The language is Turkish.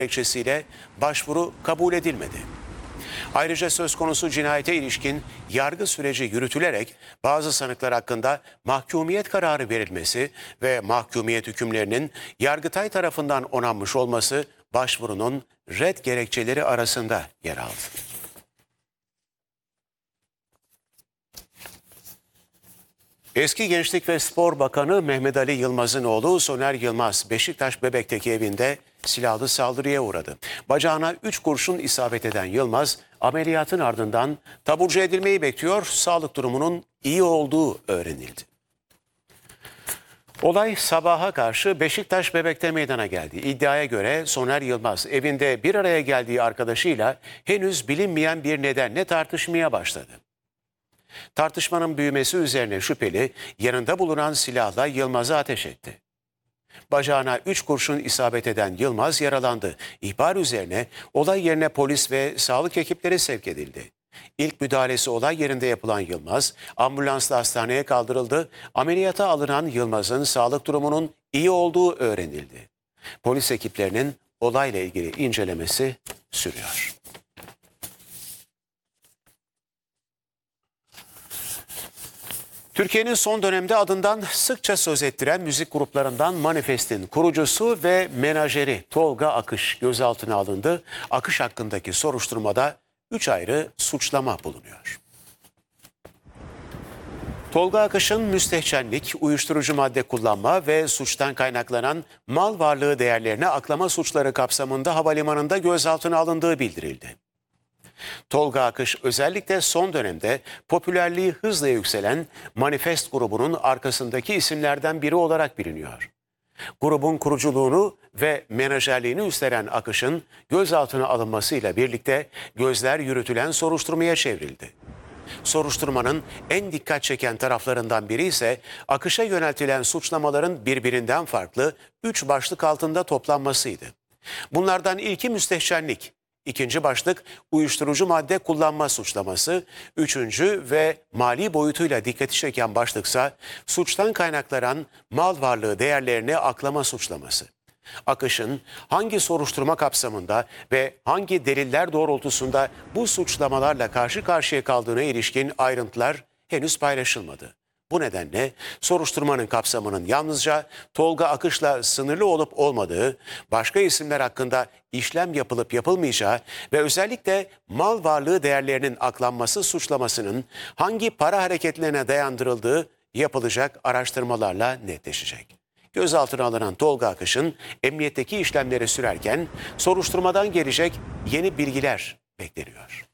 gerekçesiyle başvuru kabul edilmedi. Ayrıca söz konusu cinayete ilişkin yargı süreci yürütülerek bazı sanıklar hakkında mahkumiyet kararı verilmesi ve mahkumiyet hükümlerinin Yargıtay tarafından onanmış olması başvurunun red gerekçeleri arasında yer aldı. Eski Gençlik ve Spor Bakanı Mehmet Ali Yılmaz'ın oğlu Soner Yılmaz, Beşiktaş Bebek'teki evinde silahlı saldırıya uğradı. Bacağına 3 kurşun isabet eden Yılmaz, ameliyatın ardından taburcu edilmeyi bekliyor, sağlık durumunun iyi olduğu öğrenildi. Olay sabaha karşı Beşiktaş Bebek'te meydana geldi. İddiaya göre Soner Yılmaz evinde bir araya geldiği arkadaşıyla henüz bilinmeyen bir nedenle tartışmaya başladı. Tartışmanın büyümesi üzerine şüpheli yanında bulunan silahla Yılmaz'a ateş etti. Bacağına 3 kurşun isabet eden Yılmaz yaralandı. İhbar üzerine olay yerine polis ve sağlık ekipleri sevk edildi. İlk müdahalesi olay yerinde yapılan Yılmaz ambulansla hastaneye kaldırıldı. Ameliyata alınan Yılmaz'ın sağlık durumunun iyi olduğu öğrenildi. Polis ekiplerinin olayla ilgili incelemesi sürüyor. Türkiye'nin son dönemde adından sıkça söz ettiren müzik gruplarından Manifest'in kurucusu ve menajeri Tolga Akış gözaltına alındı. Akış hakkındaki soruşturmada 3 ayrı suçlama bulunuyor. Tolga Akış'ın müstehcenlik, uyuşturucu madde kullanma ve suçtan kaynaklanan mal varlığı değerlerine aklama suçları kapsamında havalimanında gözaltına alındığı bildirildi. Tolga Akış özellikle son dönemde popülerliği hızla yükselen Manifest grubunun arkasındaki isimlerden biri olarak biliniyor. Grubun kuruculuğunu ve menajerliğini üstlenen Akış'ın gözaltına alınmasıyla birlikte gözler yürütülen soruşturmaya çevrildi. Soruşturmanın en dikkat çeken taraflarından biri ise Akış'a yöneltilen suçlamaların birbirinden farklı 3 başlık altında toplanmasıydı. Bunlardan ilki müstehcenlik. İkinci başlık uyuşturucu madde kullanma suçlaması, üçüncü ve mali boyutuyla dikkati çeken başlıksa suçtan kaynaklanan mal varlığı değerlerini aklama suçlaması. Akış'ın hangi soruşturma kapsamında ve hangi deliller doğrultusunda bu suçlamalarla karşı karşıya kaldığına ilişkin ayrıntılar henüz paylaşılmadı. Bu nedenle soruşturmanın kapsamının yalnızca Tolga Akış'la sınırlı olup olmadığı, başka isimler hakkında işlem yapılıp yapılmayacağı ve özellikle mal varlığı değerlerinin aklanması suçlamasının hangi para hareketlerine dayandırıldığı yapılacak araştırmalarla netleşecek. Gözaltına alınan Tolga Akış'ın emniyetteki işlemleri sürerken soruşturmadan gelecek yeni bilgiler bekleniyor.